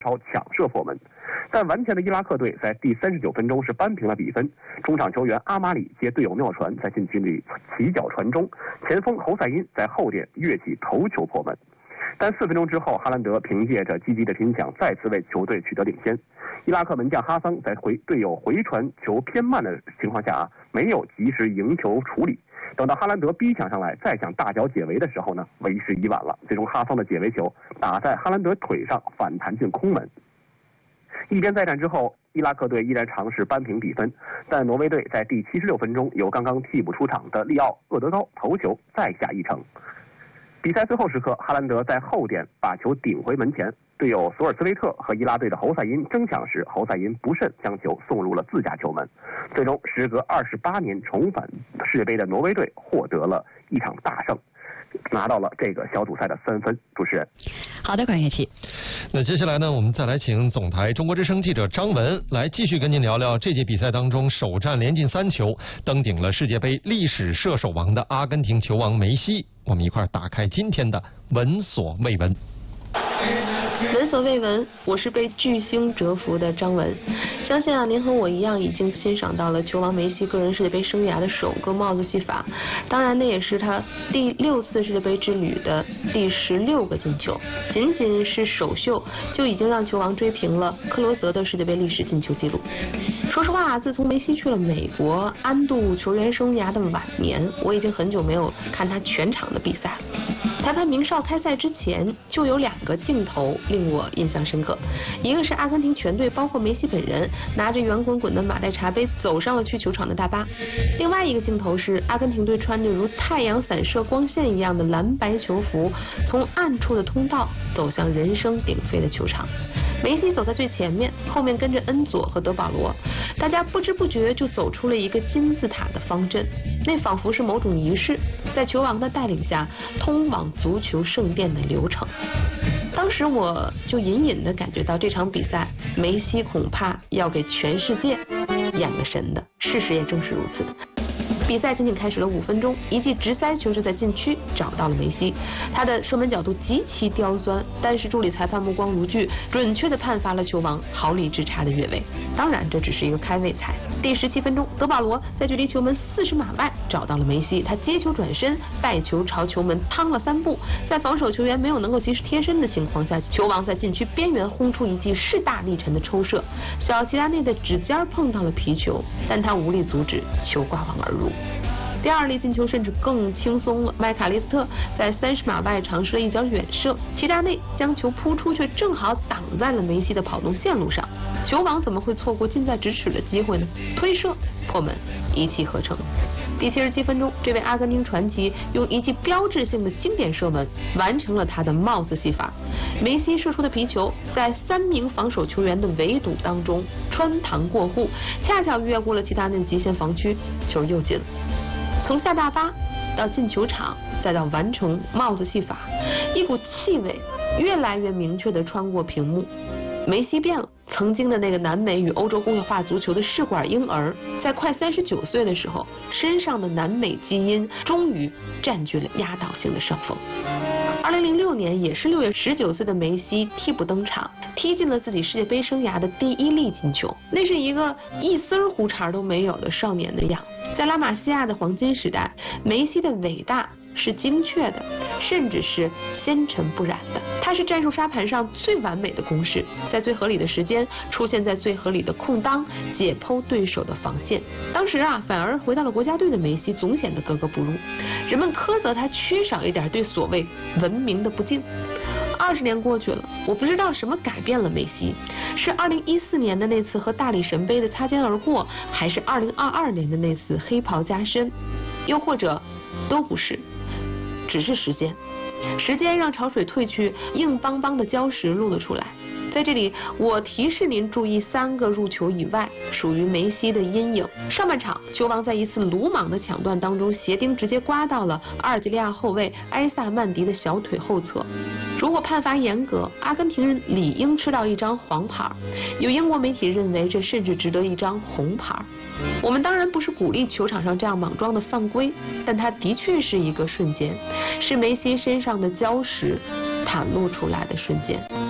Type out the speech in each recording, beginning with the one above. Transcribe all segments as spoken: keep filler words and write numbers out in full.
超抢射破门。但顽强的伊拉克队在第三十九分钟是扳平了比分，中场球员阿马里接队友妙传，在禁区里起脚传中，前锋侯赛因在后点跃起头球破门。但四分钟之后，哈兰德凭借着积极的拼抢，再次为球队取得领先。伊拉克门将哈桑在回队友回传球偏慢的情况下啊，没有及时赢球处理。等到哈兰德逼抢上来，再想大脚解围的时候呢，为时已晚了。最终哈桑的解围球打在哈兰德腿上，反弹进空门。一边再战之后，伊拉克队依然尝试扳平比分，但挪威队在第七十六分钟由刚刚替补出场的利奥·厄德高头球再下一城。比赛最后时刻，哈兰德在后点把球顶回门前，队友索尔斯维特和伊拉队的侯赛因争抢时，侯赛因不慎将球送入了自家球门。最终，时隔二十八年重返世界杯的挪威队获得了一场大胜，拿到了这个小组赛的三分。主持人， 好的，管乐器。 那接下来呢，我们再来请总台中国之声记者张文来继续跟您聊聊这届比赛当中首战连进三球，登顶了世界杯历史射手王的阿根廷球王梅西。我们一块打开今天的闻所未闻。 闻所未闻，我是被巨星折服的张文。相信啊，您和我一样已经欣赏到了球王梅西个人世界杯生涯的首个帽子戏法，当然那也是他第六次世界杯之旅的第十六个进球。仅仅是首秀就已经让球王追平了克罗泽的世界杯历史进球纪录。说实话，自从梅西去了美国安度球员生涯的晚年，我已经很久没有看他全场的比赛了。谈谈名哨开赛之前，就有两个镜头令我印象深刻。一个是阿根廷全队，包括梅西本人，拿着圆滚滚的马黛茶杯走上了去球场的大巴。另外一个镜头是阿根廷队穿着如太阳散射光线一样的蓝白球服，从暗处的通道走向人声鼎沸的球场。梅西走在最前面，后面跟着恩佐和德保罗，大家不知不觉就走出了一个金字塔的方阵，那仿佛是某种仪式，在球王的带领下通往足球圣殿的流程。当时我就隐隐地感觉到这场比赛梅西恐怕要给全世界演个神的，事实也正是如此的。比赛仅仅开始了五分钟，一记直塞球就在禁区找到了梅西，他的射门角度极其刁钻，但是助理裁判目光如炬，准确地判罚了球王毫厘之差的越位。当然这只是一个开胃菜。第十七分钟，德保罗在距离球门四十码外找到了梅西，他接球转身带球朝球门趟了三步，在防守球员没有能够及时贴身的情况下，球王在禁区边缘轰出一记势大力沉的抽射，小齐达内的指尖碰到了皮球，但他无力阻止，球挂网而入。第二粒进球甚至更轻松了，麦卡利斯特在三十码外尝试了一脚远射，齐达内将球扑出，却正好挡在了梅西的跑动线路上。球王怎么会错过近在咫尺的机会呢？推射破门，一气呵成。第七十七分钟，这位阿根廷传奇用一记标志性的经典射门完成了他的帽子戏法。梅西射出的皮球在三名防守球员的围堵当中穿堂过户，恰巧越过了齐达内的极限防区，球又进了。从下大巴到进球场，再到完成帽子戏法，一股气味越来越明确地穿过屏幕。梅西变了，曾经的那个南美与欧洲工业化足球的试管婴儿，在快三十九岁的时候，身上的南美基因终于占据了压倒性的上风。二零零六年，也是六月十九岁的梅西替补登场，踢进了自己世界杯生涯的第一粒进球。那是一个一丝胡茬都没有的少年的样子。在拉玛西亚的黄金时代，梅西的伟大是精确的，甚至是纤尘不染的。他是战术沙盘上最完美的公式，在最合理的时间出现在最合理的空当，解剖对手的防线。当时啊，反而回到了国家队的梅西总显得格格不入，人们苛责他缺少一点对所谓文明的不敬。二十年过去了，我不知道什么改变了梅西，是二零一四年的那次和大理神杯的擦肩而过，还是二零二二年的那次黑袍加身，又或者都不是，只是时间。时间让潮水退去，硬邦邦的礁石露了出来。在这里，我提示您注意三个入球以外属于梅西的阴影。上半场，球王在一次鲁莽的抢断当中，鞋钉直接刮到了阿尔及利亚后卫埃萨曼迪的小腿后侧。如果判罚严格，阿根廷人理应吃到一张黄牌。有英国媒体认为，这甚至值得一张红牌。我们当然不是鼓励球场上这样莽撞的犯规，但它的确是一个瞬间，是梅西身上的礁石袒露出来的瞬间。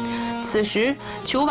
此时球王